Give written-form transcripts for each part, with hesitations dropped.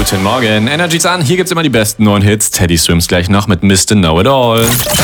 Guten Morgen. Energy's an. Hier gibt's immer die besten neuen Hits. Teddy Swims gleich noch mit Mr. Know-It-All.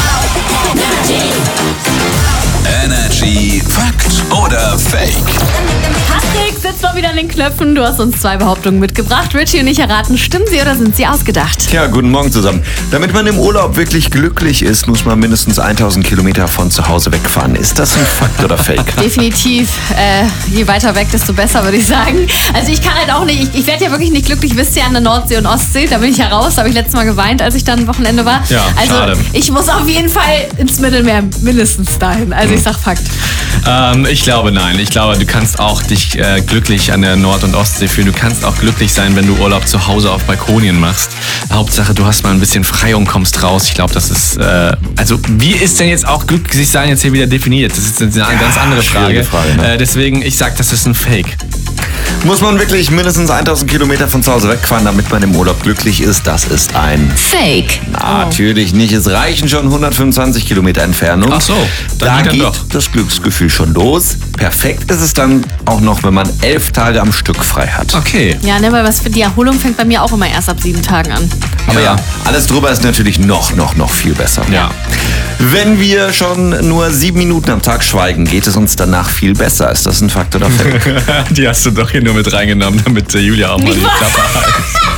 Energy Fakt oder Fake? Patrick sitzt mal wieder an den Knöpfen. Du hast uns 2 Behauptungen mitgebracht. Richie und ich erraten, stimmen sie oder sind sie ausgedacht? Ja, guten Morgen zusammen. Damit man im Urlaub wirklich glücklich ist, muss man mindestens 1000 Kilometer von zu Hause wegfahren. Ist das ein Fakt oder Fake? Definitiv. Je weiter weg, desto besser, würde ich sagen. Also ich kann halt auch nicht, ich werde ja wirklich nicht glücklich, wisst ihr, an der Nordsee und Ostsee. Da bin ich ja raus, da habe ich letztes Mal geweint, als ich dann am Wochenende war. Ja, also schade. ich muss auf jeden Fall ins Mittelmeer mindestens dahin. Also ich sag Fakt. Ich glaube nein. Ich glaube, du kannst auch dich glücklich an der Nord- und Ostsee fühlen. Du kannst auch glücklich sein, wenn du Urlaub zu Hause auf Balkonien machst. Hauptsache, du hast mal ein bisschen frei und kommst raus. Ich glaube, das ist... also, wie ist denn jetzt auch glücklich sein jetzt hier wieder definiert? Das ist eine ganz andere Frage. schwierige Frage, ne? Deswegen, ich sag, das ist ein Fake. Muss man wirklich mindestens 1000 Kilometer von zu Hause wegfahren, damit man im Urlaub glücklich ist? Das ist ein... Fake. Natürlich nicht. Es reichen schon 125 Kilometer Entfernung. Ach so, da dann geht doch. das Glücksgefühl schon los. Perfekt ist es dann auch noch, wenn man 11 Tage am Stück frei hat. Okay. Ja, ne, weil was für die Erholung fängt bei mir auch immer erst ab 7 Tagen an. Aber ja, alles drüber ist natürlich noch viel besser. Ja. Wenn wir schon nur 7 Minuten am Tag schweigen, geht es uns danach viel besser. Ist das ein Fakt oder Fake? Die hast du doch hier nur mit reingenommen, damit Julia auch mal die Klappe hält.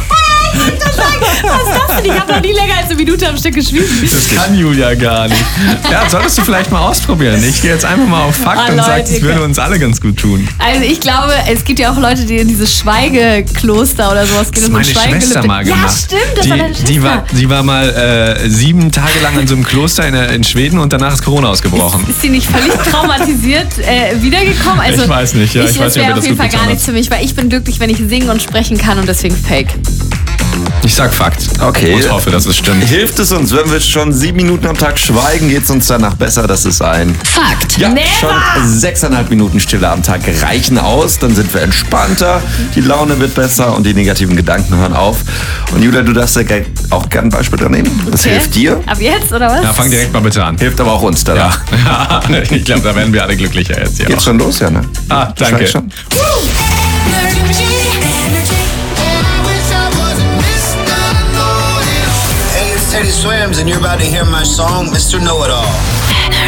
Was ist das denn? Ich habe noch nie länger als eine Minute am Stück geschwiegen. Das kann Julia gar nicht. Ja, solltest du vielleicht mal ausprobieren. Ich gehe jetzt einfach mal auf Fakt und Leute, sag, es würde uns alle ganz gut tun. Also ich glaube, es gibt ja auch Leute, die in dieses Schweigekloster oder sowas gehen. Das hat meine Schwester mal gemacht. Ja, stimmt, das war deine Schwester. Die war mal 7 Tage lang in so einem Kloster in Schweden und danach ist Corona ausgebrochen. Ist sie nicht völlig traumatisiert wiedergekommen? Also, Ich weiß nicht, ja, ich weiß nicht, ob das wäre ihr auf das jeden gut Fall gar getan nichts für mich, weil ich bin glücklich, wenn ich singen und sprechen kann und deswegen Fake. Ich sag Fakt. Okay. Und hoffe, dass es stimmt. Hilft es uns, wenn wir schon 7 Minuten am Tag schweigen, geht es uns danach besser? Das ist ein... Fakt. Ja, Never. schon 6,5 Minuten Stille am Tag reichen aus. Dann sind wir entspannter, die Laune wird besser und die negativen Gedanken hören auf. Und Julia, du darfst ja auch gerne ein Beispiel dran nehmen. Das hilft dir, Ab jetzt, oder was? Ja, fang direkt mal bitte an. hilft aber auch uns danach. Ja, ich glaube, da werden wir alle glücklicher jetzt hier. Geht's schon los, ja, ne? Ah, danke. Schweig schon. Hey, it's Teddy Swims, and you're about to hear my song, Mr. Know-It-All.